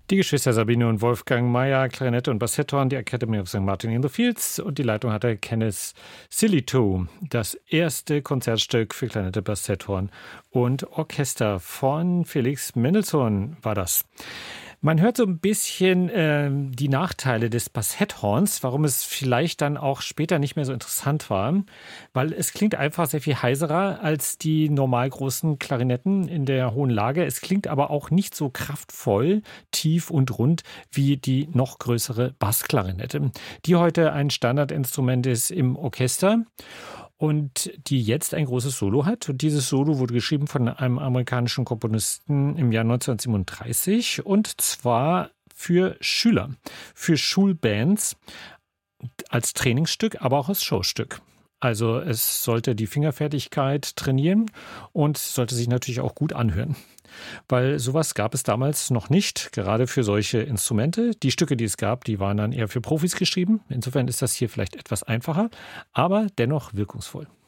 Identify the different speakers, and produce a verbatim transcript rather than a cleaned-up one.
Speaker 1: Die Geschwister Sabine und Wolfgang Mayer, Klarinette und Bassetthorn, die Academy of Sankt Martin in the Fields, und die Leitung hatte Kenneth Sillitoe. Das erste Konzertstück für Klarinette, Bassetthorn und Orchester von Felix Mendelssohn war das. Man hört so ein bisschen äh, die Nachteile des Bassetthorns, warum es vielleicht dann auch später nicht mehr so interessant war, weil es klingt einfach sehr viel heiserer als die normal großen Klarinetten in der hohen Lage. Es klingt aber auch nicht so kraftvoll, tief und rund wie die noch größere Bassklarinette, die heute ein Standardinstrument ist im Orchester und die jetzt ein großes Solo hat. Und dieses Solo wurde geschrieben von einem amerikanischen Komponisten im Jahr neunzehnhundertsiebenunddreißig, und zwar für Schüler, für Schulbands als Trainingsstück, aber auch als Showstück. Also es sollte die Fingerfertigkeit trainieren und sollte sich natürlich auch gut anhören. Weil sowas gab es damals noch nicht, gerade für solche Instrumente. Die Stücke, die es gab, die waren dann eher für Profis geschrieben. Insofern ist das hier vielleicht etwas einfacher, aber dennoch wirkungsvoll.